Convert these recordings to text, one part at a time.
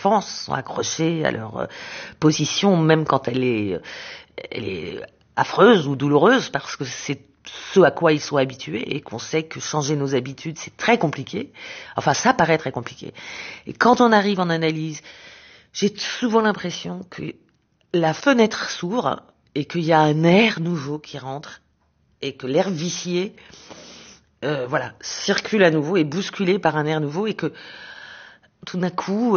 défense, sont accrochés à leur position, même quand elle est affreuse ou douloureuse, parce que c'est ce à quoi ils sont habitués et qu'on sait que changer nos habitudes, c'est très compliqué. Enfin, ça paraît très compliqué. Et quand on arrive en analyse, j'ai souvent l'impression que la fenêtre s'ouvre et qu'il y a un air nouveau qui rentre et que l'air vicié circule à nouveau, est bousculé par un air nouveau, et que tout d'un coup,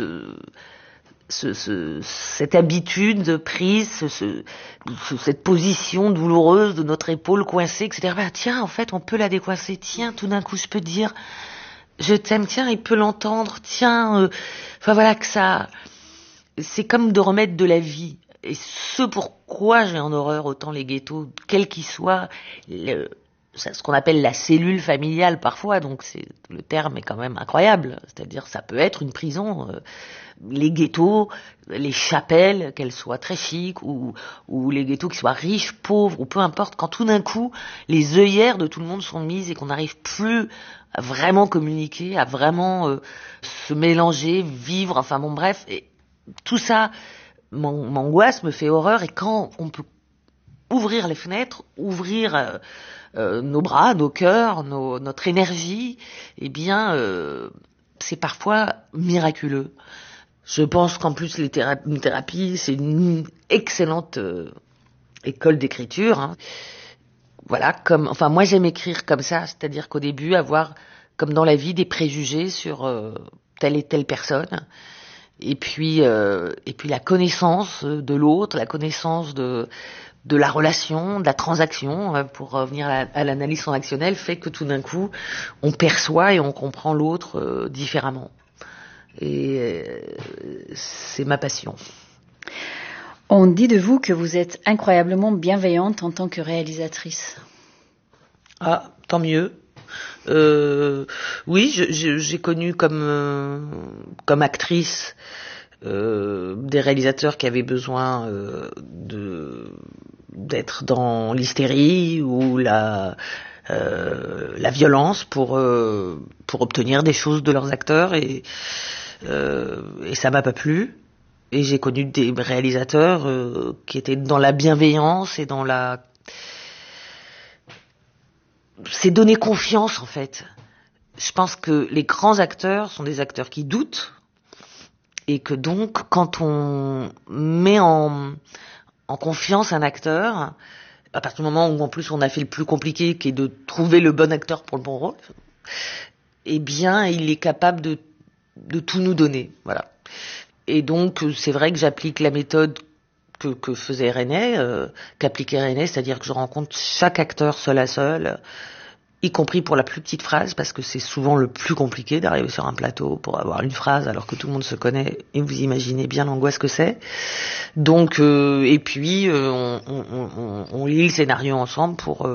cette habitude prise, cette position douloureuse de notre épaule coincée, etc. Tiens, en fait, on peut la décoincer. Tiens, tout d'un coup, je peux dire, je t'aime. Tiens, il peut l'entendre. Tiens, que ça, c'est comme de remettre de la vie. Et ce pourquoi j'ai en horreur autant les ghettos, quels qu'ils soient, ce qu'on appelle la cellule familiale parfois, donc le terme est quand même incroyable, c'est-à-dire ça peut être une prison, les ghettos, les chapelles, qu'elles soient très chics, ou les ghettos qui soient riches, pauvres, ou peu importe, quand tout d'un coup les œillères de tout le monde sont mises et qu'on n'arrive plus à vraiment communiquer, à vraiment se mélanger, vivre, enfin bon bref, et tout ça m'angoisse, me fait horreur, et quand on peut ouvrir les fenêtres, ouvrir nos bras, nos cœurs, notre énergie, eh bien, c'est parfois miraculeux. Je pense qu'en plus, une thérapie, c'est une excellente école d'écriture. Hein. Voilà, moi j'aime écrire comme ça, c'est-à-dire qu'au début, avoir, comme dans la vie, des préjugés sur telle et telle personne. Et puis la connaissance de l'autre, la connaissance de la relation, de la transaction, pour revenir à l'analyse transactionnelle, fait que tout d'un coup, on perçoit et on comprend l'autre différemment. Et c'est ma passion. On dit de vous que vous êtes incroyablement bienveillante en tant que réalisatrice. Ah, tant mieux. Oui, j'ai connu comme actrice des réalisateurs qui avaient besoin d'être dans l'hystérie ou la violence pour obtenir des choses de leurs acteurs, et ça m'a pas plu. Et j'ai connu des réalisateurs qui étaient dans la bienveillance et dans c'est donner confiance, en fait. Je pense que les grands acteurs sont des acteurs qui doutent, et que donc, quand on met en confiance un acteur, à partir du moment où en plus on a fait le plus compliqué, qui est de trouver le bon acteur pour le bon rôle, eh bien, il est capable de tout nous donner. Voilà. Et donc, c'est vrai que j'applique la méthode que faisait René, qu'appliquait René, c'est-à-dire que je rencontre chaque acteur seul à seul, y compris pour la plus petite phrase, parce que c'est souvent le plus compliqué d'arriver sur un plateau pour avoir une phrase alors que tout le monde se connaît, et vous imaginez bien l'angoisse que c'est. Donc, et puis on lit le scénario ensemble pour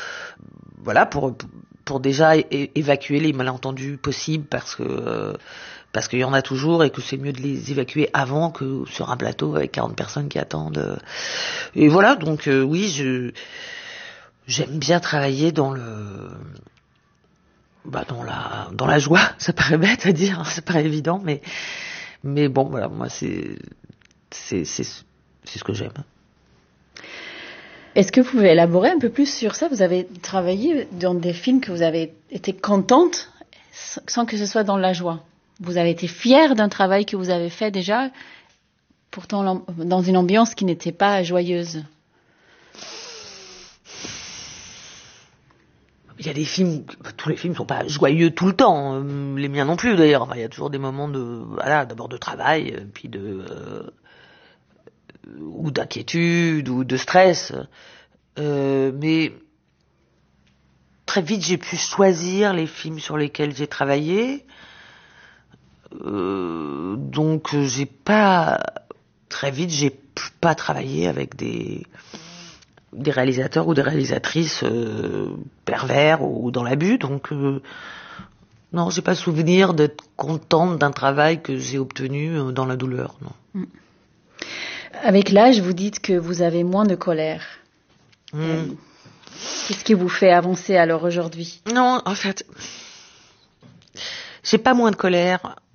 déjà évacuer les malentendus possibles, parce qu'il y en a toujours, et que c'est mieux de les évacuer avant que sur un plateau avec 40 personnes qui attendent. Et voilà, donc oui, j'aime bien travailler dans la joie. Ça paraît bête à dire, ça paraît évident, mais bon, voilà, moi c'est ce que j'aime. Est-ce que vous pouvez élaborer un peu plus sur ça? Vous avez travaillé dans des films que vous avez été contente sans que ce soit dans la joie. Vous avez été fière d'un travail que vous avez fait déjà, pourtant dans une ambiance qui n'était pas joyeuse. Il y a des films, tous les films sont pas joyeux tout le temps, les miens non plus d'ailleurs. Enfin, il y a toujours des moments d'abord de travail, puis ou d'inquiétude ou de stress. Mais très vite, j'ai pu choisir les films sur lesquels j'ai travaillé. Donc très vite, j'ai pas travaillé avec des réalisateurs ou des réalisatrices pervers ou dans l'abus. Donc non, j'ai pas souvenir d'être contente d'un travail que j'ai obtenu dans la douleur. Non. Avec l'âge, vous dites que vous avez moins de colère. Qu'est-ce qui vous fait avancer alors aujourd'hui? Non, en fait, j'ai pas moins de colère.